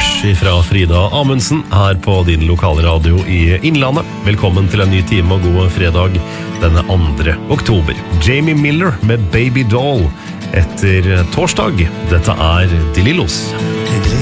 Rush fra Frida Amundsen her på din lokale radio i Innlandet. Velkommen til en ny time og god fredag denne 2. oktober. Jamie Miller med Baby Doll etter torsdag. Dette De Lillos.